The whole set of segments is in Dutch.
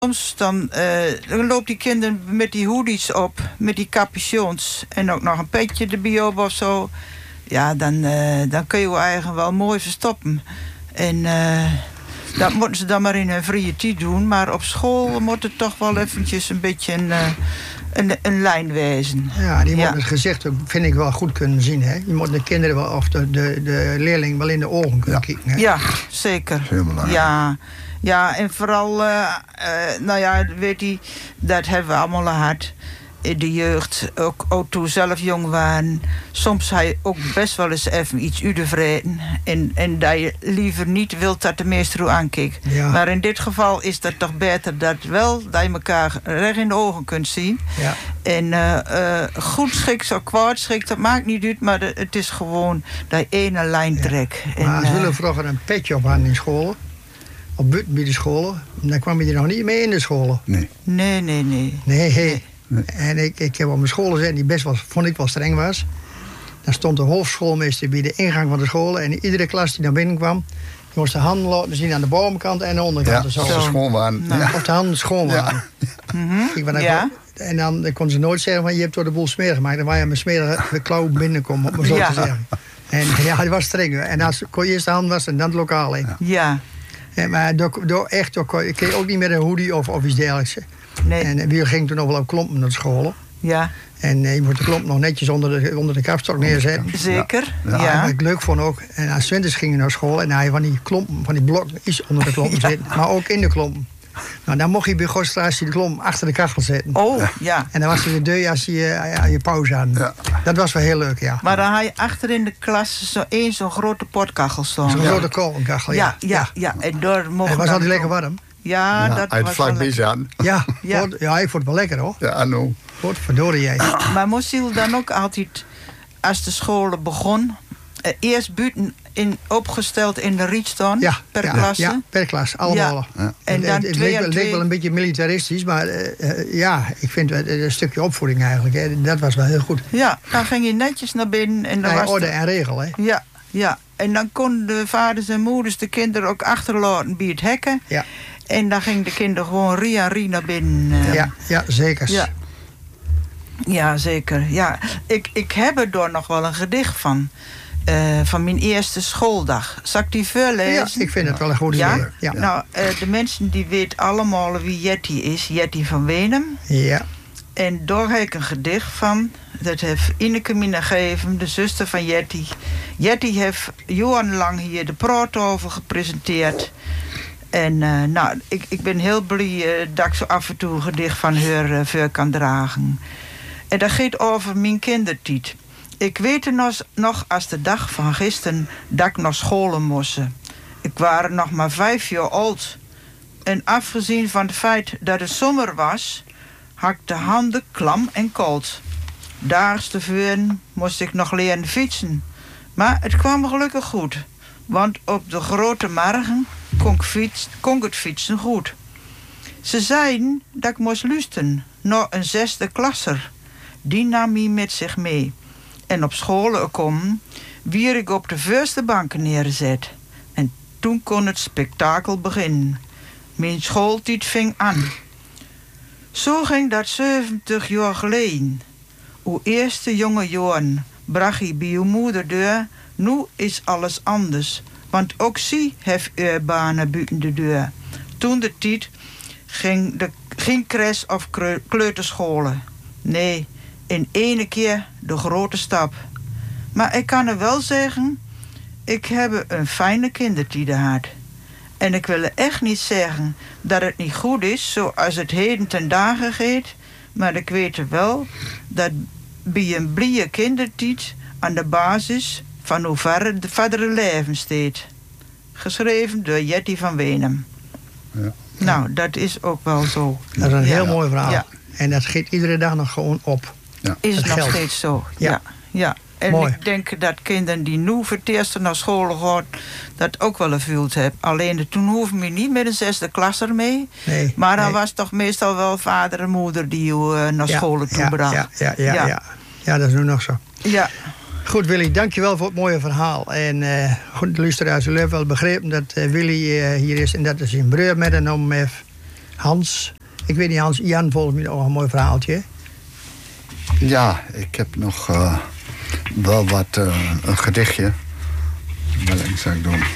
Soms dan loopt die kinderen met die hoodies op, met die capuchons en ook nog een petje erbij op of zo. Ja, dan kun je je eigen wel mooi verstoppen. En dat moeten ze dan maar in hun vrije tijd doen. Maar op school moet het toch wel eventjes een beetje een lijn wezen. Ja, die moet het gezicht, vind ik, wel goed kunnen zien. Hè? Je moet de kinderen wel, of de leerling wel in de ogen kunnen kijken. Hè? Ja, zeker. Heel belangrijk. Ja, en vooral, weet je, dat hebben we allemaal gehad. In de jeugd, ook toen we zelf jong waren. Soms had je ook best wel eens even iets udevreten. En dat je liever niet wilt dat de meester u aankijkt. Ja. Maar in dit geval is dat toch beter dat je elkaar recht in de ogen kunt zien. Ja. En goed schikt of kwaad schikt, dat maakt niet uit. Maar het is gewoon dat je ene lijn trekt. Maar ze willen vroeger een petje op aan in scholen. Op buiten bij de scholen. Dan kwam je er nog niet mee in de scholen. Nee. Nee. En ik heb op mijn school gezeten die best wel, vond ik wel streng was. Daar stond de hoofdschoolmeester bij de ingang van de school. En iedere klas die naar binnen kwam, die moest de handen laten zien aan de bovenkant en de onderkant. Ja, als ze schoon waren. Nou. Of de handen schoon waren. En dan kon ze nooit zeggen van je hebt door de boel smerig gemaakt. Dan waar je met smerige klauw binnenkomen, om het zo te zeggen. En ja, die was streng. En dan kon je eerst de handen wassen en dan het lokaal in. Ja. Maar ik kreeg ook niet meer een hoodie of iets dergelijks. Nee. En we gingen toen nog wel op klompen naar school. Ja. En je moet de klomp nog netjes onder de kapstok neerzetten. Zeker, Ja. Wat ik leuk vond ook. En als winters gingen naar school en hij van die klompen, van die blokken, iets onder de klompen zitten. Maar ook in de klompen. Nou, dan mocht je bij Godstraatje de klomp achter de kachel zetten. Oh, ja. En dan was hij weer deur als je pauze had. Ja. Dat was wel heel leuk, ja. Maar dan had je achter in de klas zo'n grote potkachel staan. Zo'n grote kolenkachel, ja. En door mocht het was altijd lekker warm. Ja, dat uit was vlak wel bij aan. Ja, ik vond het wel lekker hoor. Ja, nou. Goed, verdorie jij. Maar moest je dan ook altijd, als de scholen begon, eerst buiten opgesteld in de riet staan, per klasse? Ja, per klas, allemaal. Ja. En dan het leek wel een beetje militaristisch, maar ik vind het een stukje opvoeding eigenlijk. Hè. Dat was wel heel goed. Ja, dan ging je netjes naar binnen. En dan was orde en regel, hè? Ja. En dan konden de vaders en moeders de kinderen ook achterlaten bij het hekken. Ja. En dan gingen de kinderen gewoon rie naar binnen. Ja, zeker. Ja, zeker. Ja. Ik heb er door nog wel een gedicht van mijn eerste schooldag. Zal ik die voorlezen? Ja, ik vind het wel een goed idee. Ja? Nou, de mensen die weten allemaal wie Jetty is. Jetty van Wenum. Ja. En daar heb ik een gedicht van. Dat heeft Ineke Mina gegeven, de zuster van Jetty. Jetty heeft jarenlang hier de Praattafel gepresenteerd. En ik ben heel blij dat ik zo af en toe een gedicht van haar voor kan dragen. En dat gaat over mijn kindertijd. Ik weet het nog als de dag van gisteren dat ik naar school moest. Ik was nog maar 5 jaar oud. En afgezien van het feit dat het zomer was, had ik de handen klam en koud. Daags tevoren moest ik nog leren fietsen. Maar het kwam gelukkig goed. Want op de grote margen kon ik het fietsen goed. Ze zeiden dat ik moest luisteren naar een 6e klasser. Die nam mij met zich mee. En op school komen, wier ik op de voorste banken neerzet. En toen kon het spektakel beginnen. Mijn schooltijd ving aan. Zo ging dat 70 jaar geleden. Uw eerste jonge jaren bracht je bij uw moeder deur. Nu is alles anders. Want ook zij heeft banen buiten de deur. Toen de tijd geen kres of kleuterscholen. Nee, in ene keer de grote stap. Maar ik kan er wel zeggen, ik heb een fijne kindertijd gehad. En ik wil echt niet zeggen dat het niet goed is zoals het heden ten dagen gaat. Maar ik weet wel dat bij een blije kindertijd aan de basis van hoe ver de verdere leven staat. Geschreven door Jetty van Wenum. Ja. Nou, dat is ook wel zo. Dat is een heel mooi verhaal. Ja. En dat schiet iedere dag nog gewoon op. Ja. Is het nog geldt. steeds zo? Ja. En Mooi. ik denk dat kinderen die nu voor het eerst naar school gaan, dat ook wel gevoeld hebben. Alleen toen hoefde je niet met een 6e klasser mee. Nee, maar dan was toch meestal wel vader en moeder die je naar school toe bracht. Ja, dat is nu nog zo. Ja. Goed, Willy, dankjewel voor het mooie verhaal. En goed, luisteraars, jullie hebben wel begrepen dat Willy hier is en dat is zijn broer met een om heeft. Hans, ik weet niet, Hans, Jan volgens mij nog een mooi verhaaltje. Ja, ik heb nog wel wat, een gedichtje. Welk zou ik doen?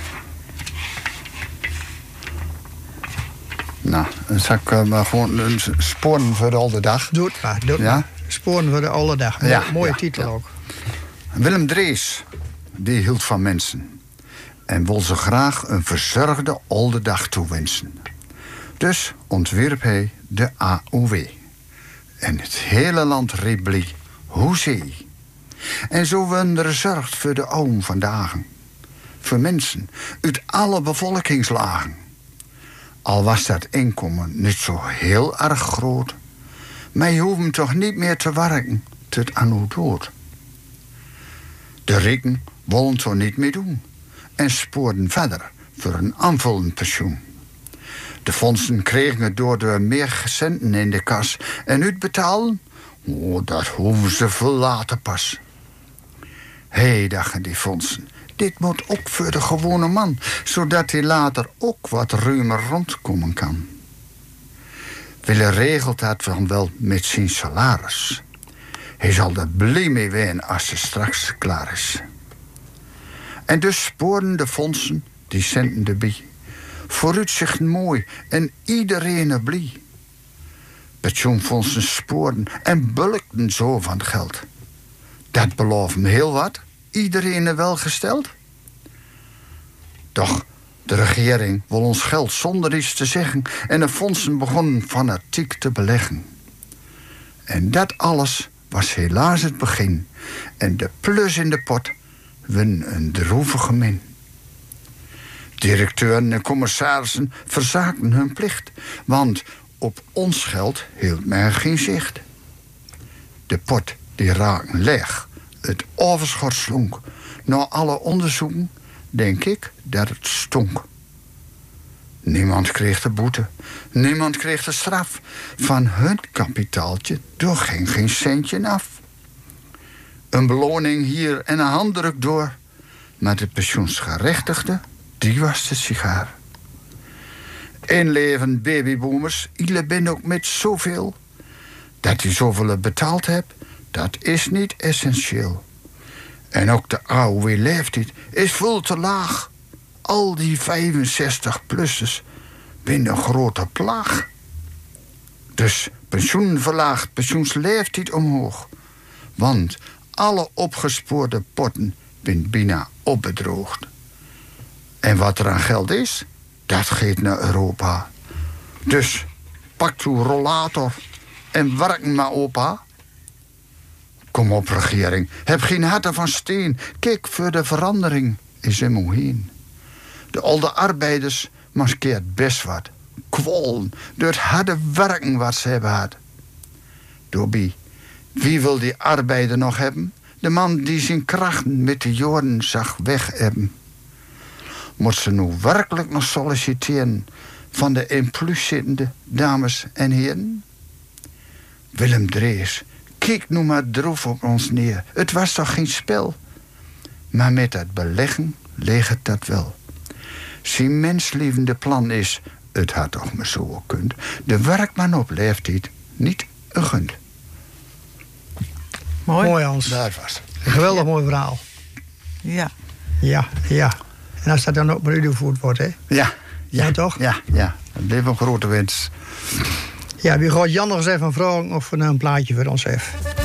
Nou, dan zal ik maar gewoon een sporen voor de oude dag. Doe het maar, doe het maar. Sporen voor de oude dag. Ja, mooie ja, titel ook. Willem Drees, die hield van mensen. En wil ze graag een verzorgde oude dag toewensen. Dus ontwierp hij de AOW. En het hele land riep blij, hoezee. En zo werden er gezorgd voor de ouden vandaag. Voor mensen uit alle bevolkingslagen. Al was dat inkomen niet zo heel erg groot. Maar je hoeft toch niet meer te werken tot aan uw dood. De rijken willen zo niet meer doen. En spoorden verder voor een aanvullend pensioen. De fondsen kregen het door de meer centen in de kas. En uitbetalen? Oh, dat hoeven ze veel later pas. Hé, dachten die fondsen. Dit moet ook voor de gewone man. Zodat hij later ook wat ruimer rondkomen kan. Willem regelt dat dan wel met zijn salaris. Hij zal er blij mee zijn als ze straks klaar is. En dus spoorden de fondsen die centen erbij. Vooruitzicht mooi en iedereen er blij. Pensioenfondsen spoorden en bulkten zo van het geld. Dat belooft me heel wat. Iedereen er welgesteld. Doch de regering wil ons geld zonder iets te zeggen. En de fondsen begonnen fanatiek te beleggen. En dat alles was helaas het begin. En de plus in de pot won een droevige min. Directeuren en commissarissen verzaakten hun plicht. Want op ons geld hield men geen zicht. De pot die raakte leeg. Het overschot slonk. Na alle onderzoeken denk ik dat het stonk. Niemand kreeg de boete. Niemand kreeg de straf. Van hun kapitaaltje doorging geen centje af. Een beloning hier en een handdruk door. Maar de pensioensgerechtigde, die was de sigaar. Inleven babyboomers, ieder ben ook met zoveel. Dat hij zoveel betaald hebt, dat is niet essentieel. En ook de AOW-leeftijd is veel te laag. Al die 65-plussers binnen een grote plaag. Dus pensioen verlaagd, pensioensleeftijd omhoog. Want alle opgespoorde potten zijn bijna opbedroogd. En wat er aan geld is, dat gaat naar Europa. Dus pak uw rollator en werk maar opa. Kom op, regering, heb geen harten van steen. Kijk, voor de verandering is hem heen. De oude arbeiders maskeert best wat. Kwollen door het harde werken wat ze hebben gehad. Dobie, wie wil die arbeider nog hebben? De man die zijn krachten met de jaren zag weg hebben. Moet ze nu werkelijk nog solliciteren van de in plus zittende dames en heren? Willem Drees, kijk nu maar droef op ons neer. Het was toch geen spel? Maar met dat beleggen leeg het dat wel. Zijn menslievende plan is, het had toch maar zo gekund. De werkman op leeftijd niet gegund. Mooi Hans. Daar was Een geweldig mooi verhaal. Ja. Ja. En als dat dan ook beredevoerd wordt, hè? Ja, toch? Ja. Dat bleef een grote wens. Ja, wie gaat Jan nog eens even vragen of we een plaatje voor ons heeft?